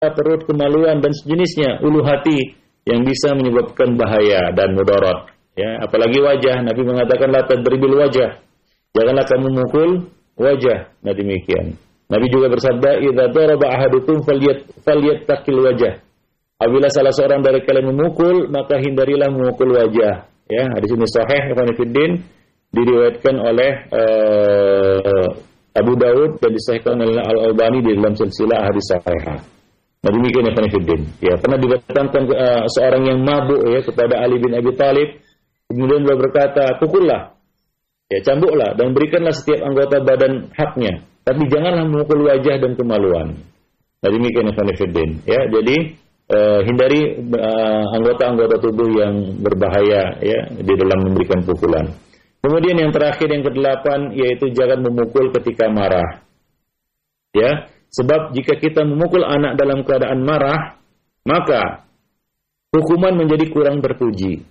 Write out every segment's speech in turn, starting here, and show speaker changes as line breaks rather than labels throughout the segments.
perut, kemaluan dan sejenisnya, ulu hati yang bisa menyebabkan bahaya dan mudarat. Ya, apalagi wajah. Nabi mengatakan la tadribil wajah. Janganlah kamu mukul wajah. Nah demikian. Nabi juga bersabda, idza daraba ahadukum falyattaqil wajah. Apabila salah seorang dari kalian memukul, maka hindarilah memukul wajah. Ya, hadis ini sahih Ibnu Fiddin, diriwayatkan oleh Abu Dawud dan disahihkan oleh Al-Albani di dalam silsilah hadis sahihah. Nah demikian Ibnu Fiddin. Ya, pernah didatangkan seorang yang mabuk ya kepada Ali bin Abi Thalib, kemudian beliau berkata, pukullah, ya cambuklah dan berikanlah setiap anggota badan haknya, tapi janganlah memukul wajah dan kemaluan. Nah demikian Ibnu Fiddin. Ya, jadi hindari anggota-anggota tubuh yang berbahaya ya di dalam memberikan pukulan. Kemudian yang terakhir yang ke-8 yaitu jangan memukul ketika marah. Ya, sebab jika kita memukul anak dalam keadaan marah, maka hukuman menjadi kurang terpuji.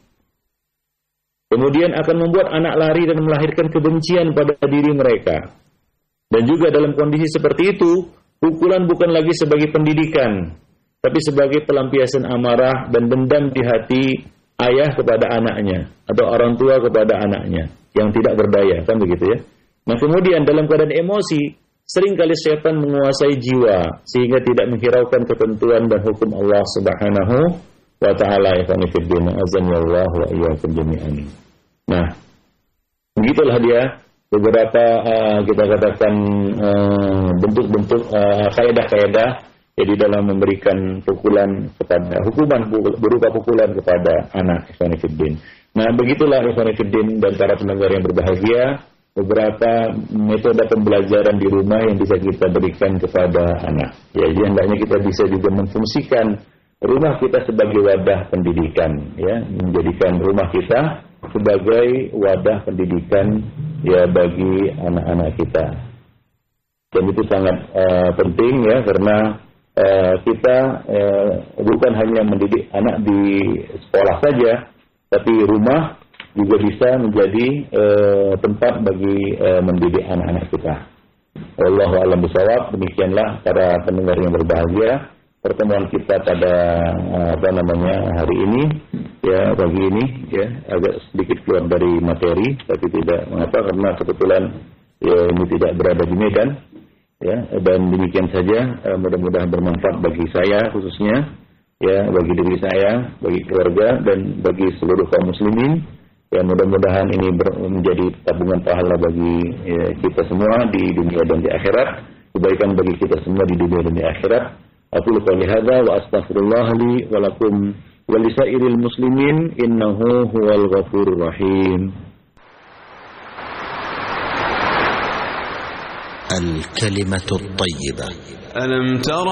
Kemudian akan membuat anak lari dan melahirkan kebencian pada diri mereka. Dan juga dalam kondisi seperti itu, pukulan bukan lagi sebagai pendidikan, tapi sebagai pelampiasan amarah dan dendam di hati ayah kepada anaknya atau orang tua kepada anaknya yang tidak berdaya, kan begitu ya. Nah kemudian dalam keadaan emosi, seringkali syaitan menguasai jiwa sehingga tidak menghiraukan ketentuan dan hukum Allah Subhanahu wa taala. Ikhwani fiddin, azanillahu wa iyyakum jami'an. Nah, begitulah dia beberapa kita katakan bentuk-bentuk kaidah-kaidah ya di dalam memberikan pukulan kepada hukuman berupa pukulan kepada anak. Ikhwani fiddin. Nah, begitulah Ikhwani fiddin dan para pendengar yang berbahagia, beberapa metode pembelajaran di rumah yang bisa kita berikan kepada anak. Ya, jadi hendaknya kita bisa juga memfungsikan rumah kita sebagai wadah pendidikan, ya, menjadikan rumah kita sebagai wadah pendidikan ya bagi anak-anak kita. Dan itu sangat penting ya, karena kita bukan hanya mendidik anak di sekolah saja, tapi rumah juga bisa menjadi tempat bagi mendidik anak-anak kita. Wallahu a'lam bishawab. Demikianlah para pendengar yang berbahagia, pertemuan kita pada hari ini ya, pagi ini ya, agak sedikit keluar dari materi, tapi tidak mengapa karena kebetulan ya ini tidak berada di Medan ya, dan demikian saja. Mudah-mudahan bermanfaat bagi saya khususnya ya, bagi diri saya, bagi keluarga dan bagi seluruh kaum muslimin. Ya, mudah-mudahan ini menjadi tabungan pahala bagi ya, kita semua di dunia dan di akhirat, kebaikan bagi kita semua di dunia dan di akhirat. Aqulu qouli hadza wa astaghfirullah li wa lakum wa lisairil muslimin innahu huwal ghafurur rahim.
الكلمة الطيبة. ألم تر